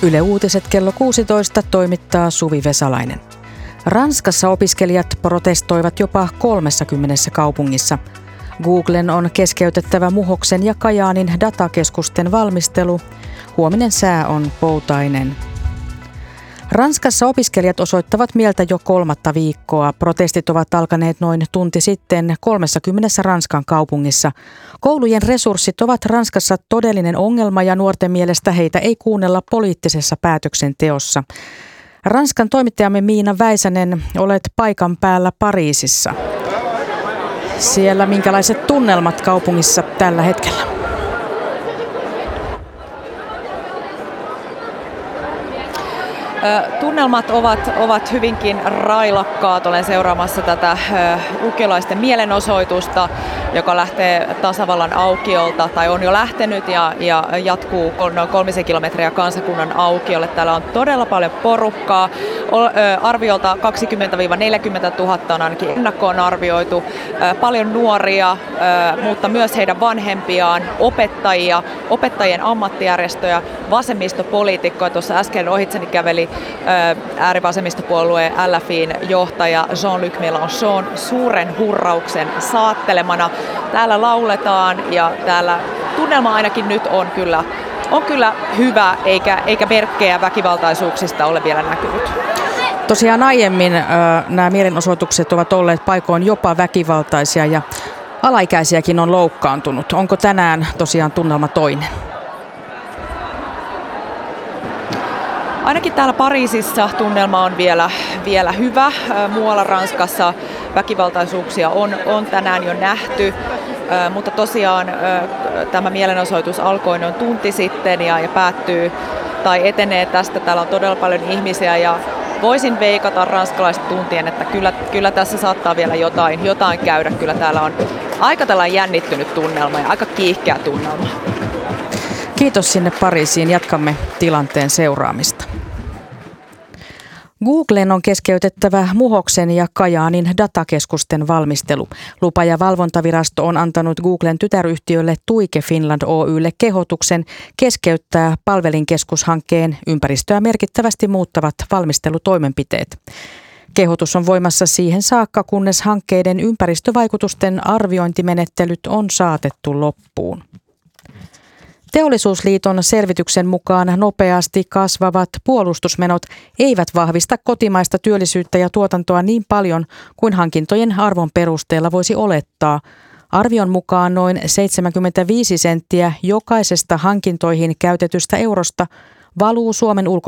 Yle Uutiset kello 16 toimittaa Suvi Vesalainen. Ranskassa opiskelijat protestoivat jopa 30 kaupungissa. Googlen on keskeytettävä Muhoksen ja Kajaanin datakeskusten valmistelu. Huominen sää on poutainen. Ranskassa opiskelijat osoittavat mieltä jo 3. viikkoa. Protestit ovat alkaneet noin tunti sitten 30 Ranskan kaupungissa. Koulujen resurssit ovat Ranskassa todellinen ongelma ja nuorten mielestä heitä ei kuunnella poliittisessa päätöksenteossa. Ranskan toimittajamme Miina Väisänen, olet paikan päällä Pariisissa. Siellä minkälaiset tunnelmat kaupungissa tällä hetkellä? Tunnelmat ovat hyvinkin railakkaat. Olen seuraamassa tätä lukiolaisten mielenosoitusta, joka lähtee tasavallan aukiolta, tai on jo lähtenyt ja jatkuu noin 3 kilometriä kansakunnan aukiolle. Täällä on todella paljon porukkaa. Arviolta 20-40 000 on ainakin ennakkoon arvioitu. Paljon nuoria, mutta myös heidän vanhempiaan, opettajia, opettajien ammattijärjestöjä, vasemmistopoliitikkoja. Tuossa äsken ohitseni käveli äärivasemmistopuolueen LFI:n johtaja Jean-Luc Mélenchon suuren hurrauksen saattelemana. Täällä lauletaan ja täällä tunnelma ainakin nyt on kyllä hyvä, eikä merkkejä väkivaltaisuuksista ole vielä näkynyt. Tosiaan aiemmin nämä mielenosoitukset ovat olleet paikoin jopa väkivaltaisia ja alaikäisiäkin on loukkaantunut. Onko tänään tosiaan tunnelma toinen? Ainakin täällä Pariisissa tunnelma on vielä hyvä. Muualla Ranskassa väkivaltaisuuksia on tänään jo nähty, mutta tosiaan tämä mielenosoitus alkoi noin tunti sitten ja päättyy tai etenee tästä. Täällä on todella paljon ihmisiä ja voisin veikata ranskalaiset tuntien, että kyllä tässä saattaa vielä jotain käydä. Kyllä täällä on aika tällainen jännittynyt tunnelma ja aika kiihkeä tunnelma. Kiitos sinne Pariisiin. Jatkamme tilanteen seuraamista. Googlen on keskeytettävä Muhoksen ja Kajaanin datakeskusten valmistelu. Lupa- ja valvontavirasto on antanut Googlen tytäryhtiölle Tuike Finland Oy:lle kehotuksen keskeyttää palvelinkeskushankkeen ympäristöä merkittävästi muuttavat valmistelutoimenpiteet. Kehotus on voimassa siihen saakka, kunnes hankkeiden ympäristövaikutusten arviointimenettelyt on saatettu loppuun. Teollisuusliiton selvityksen mukaan nopeasti kasvavat puolustusmenot eivät vahvista kotimaista työllisyyttä ja tuotantoa niin paljon kuin hankintojen arvon perusteella voisi olettaa. Arvion mukaan noin 75 senttiä jokaisesta hankintoihin käytetystä eurosta valuu Suomen